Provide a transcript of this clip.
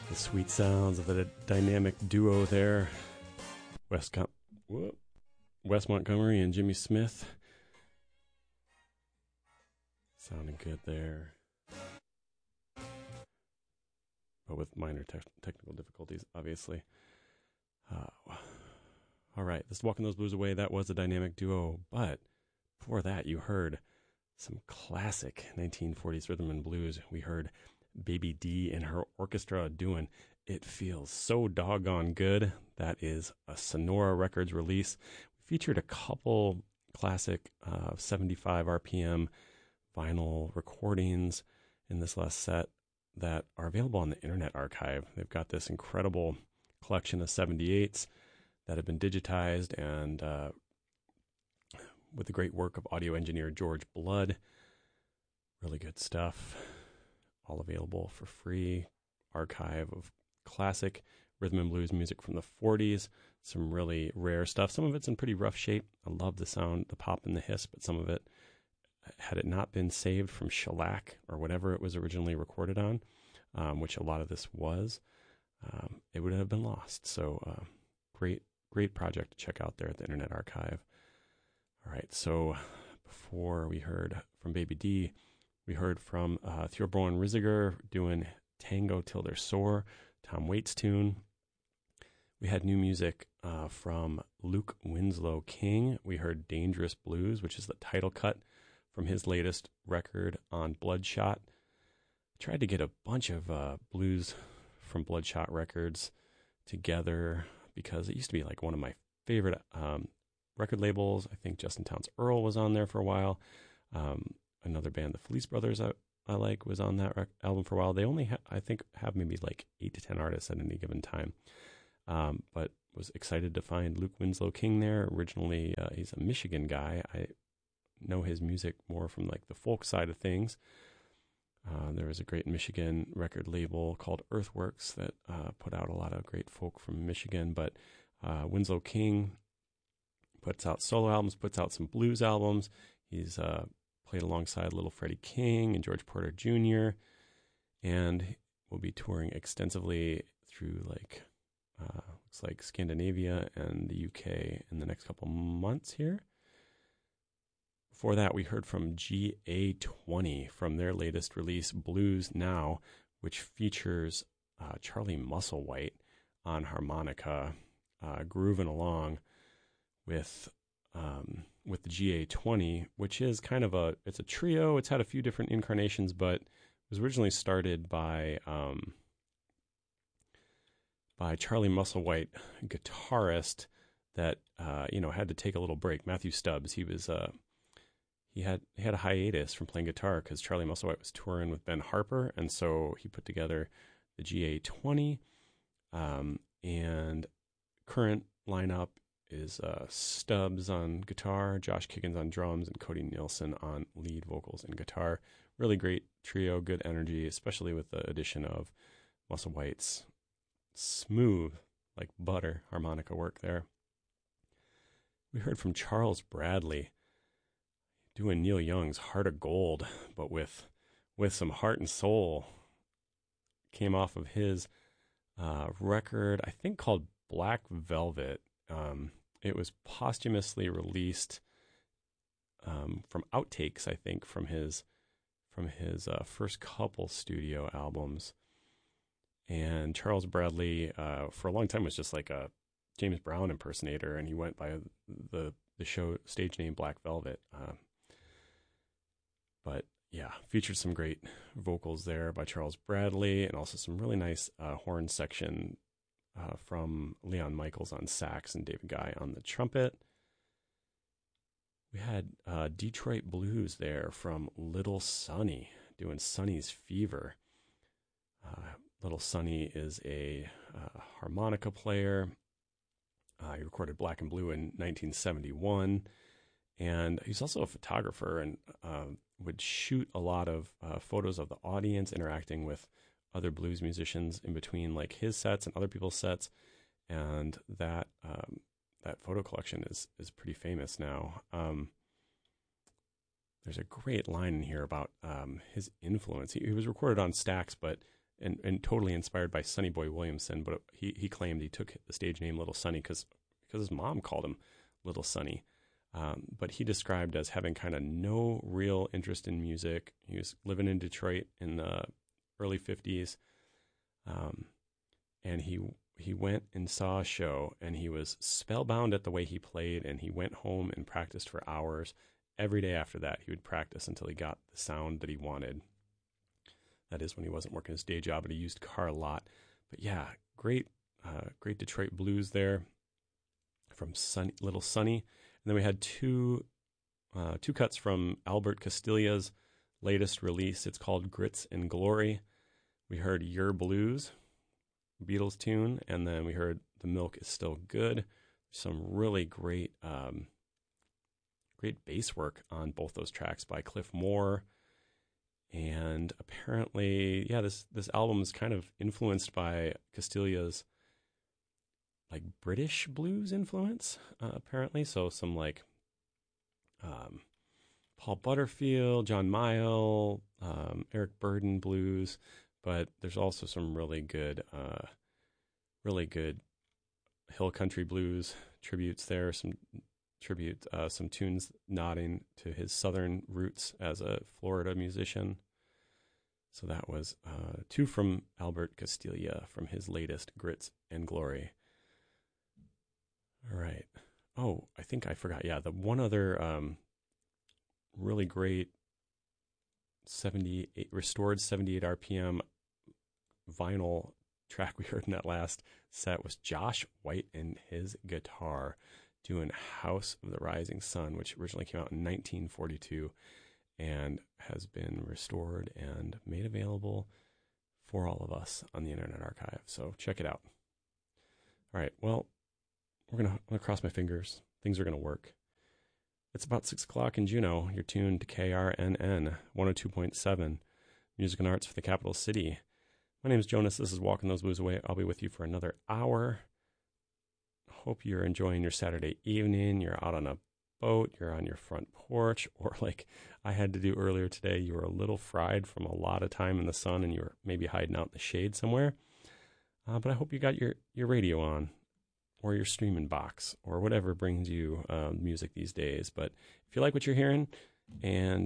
The sweet sounds of the dynamic duo there, Wes Montgomery and Jimmy Smith. Sounding good there, but with minor technical difficulties, obviously. All right, this is Walking Those Blues Away. That was a dynamic duo, but before that, you heard some classic 1940s rhythm and blues. We heard Baby D and her orchestra doing It Feels So Doggone Good. That is a Sonora Records release. We featured a couple classic 75 RPM vinyl recordings in this last set that are available on the Internet Archive. They've got this incredible collection of 78s that have been digitized and with the great work of audio engineer George Blood. Really good stuff. All available for free. Archive of classic rhythm and blues music from the 40s. Some really rare stuff. Some of it's in pretty rough shape. I love the sound, the pop and the hiss, but some of it, had it not been saved from shellac or whatever it was originally recorded on, which a lot of this was, it would have been lost. So great project to check out there at the Internet Archive. All right, so before we heard from Baby D, we heard from Thorbjorn Risager doing Tango Till They're Sore, Tom Waits tune. We had new music from Luke Winslow King. We heard Dangerous Blues, which is the title cut from his latest record on Bloodshot. I tried to get a bunch of blues from Bloodshot Records together because it used to be like one of my favorite record labels. I think Justin Townes Earl was on there for a while. Another band, the Felice Brothers, I like, was on that album for a while. They only, I think, have maybe like 8 to 10 artists at any given time. But was excited to find Luke Winslow King there. Originally, he's a Michigan guy. I know his music more from like the folk side of things. There was a great Michigan record label called Earthworks that put out a lot of great folk from Michigan. But Winslow King puts out solo albums, puts out some blues albums. He's played alongside Little Freddie King and George Porter Jr. and will be touring extensively through looks like Scandinavia and the UK in the next couple months here. Before that, we heard from GA20 from their latest release, Blues Now, which features Charlie Musselwhite on harmonica, grooving along with the GA20, which is kind of it's a trio. It's had a few different incarnations, but was originally started by Charlie Musselwhite, guitarist that had to take a little break. Matthew Stubbs, he was he had a hiatus from playing guitar because Charlie Musselwhite was touring with Ben Harper, and so he put together the GA20. And current lineup is Stubbs on guitar, Josh Kiggins on drums, and Cody Nielsen on lead vocals and guitar. Really great trio, good energy, especially with the addition of Musselwhite's smooth, like butter, harmonica work there. We heard from Charles Bradley doing Neil Young's Heart of Gold, but with some heart and soul. Came off of his record, I think called Black Velvet. It was posthumously released from outtakes, I think, from his first couple studio albums. And Charles Bradley, for a long time, was just like a James Brown impersonator, and he went by the show stage name Black Velvet. But yeah, featured some great vocals there by Charles Bradley, and also some really nice horn section from Leon Michaels on sax and David Guy on the trumpet. We had Detroit Blues there from Little Sonny doing Sonny's Fever. Little Sonny is a harmonica player. He recorded Black and Blue in 1971, and he's also a photographer and would shoot a lot of photos of the audience interacting with other blues musicians in between like his sets and other people's sets, and that photo collection is pretty famous now. There's a great line in here about his influence. He was recorded on Stax, but and totally inspired by Sonny Boy Williamson. But he claimed he took the stage name Little Sonny because his mom called him Little Sonny. But he described as having kind of no real interest in music. He was living in Detroit in the early 50s. And he went and saw a show, and he was spellbound at the way he played, and he went home and practiced for hours. Every day after that, he would practice until he got the sound that he wanted. That is when he wasn't working his day job, but he used car a lot. But yeah, great Detroit blues there from Little Sonny. And then we had two cuts from Albert Castiglia's latest release. It's called Grits and Glory. We heard Your Blues, Beatles tune, and then we heard The Milk is Still Good. Some really great bass work on both those tracks by Cliff Moore. And apparently, yeah, this album is kind of influenced by Castiglia's like British blues influence, apparently. So some like Paul Butterfield, John Mayall, Eric Burdon blues, but there's also some really good hill country blues tributes there. Some tunes nodding to his southern roots as a Florida musician. So that was two from Albert Castiglia from his latest Grits and Glory. All right. Oh, I think I forgot. Yeah, the one other really great restored 78 RPM vinyl track we heard in that last set was Josh White and his guitar doing House of the Rising Sun, which originally came out in 1942 and has been restored and made available for all of us on the Internet Archive. So check it out. All right, well, I'm gonna cross my fingers. Things are gonna work. It's about 6 o'clock in Juneau. You're tuned to KRNN 102.7, Music and Arts for the Capital City. My name is Jonas. This is Walking Those Blues Away. I'll be with you for another hour. Hope you're enjoying your Saturday evening. You're out on a boat. You're on your front porch. Or like I had to do earlier today, you were a little fried from a lot of time in the sun and you were maybe hiding out in the shade somewhere. But I hope you got your radio on, or your streaming box, or whatever brings you music these days. But if you like what you're hearing and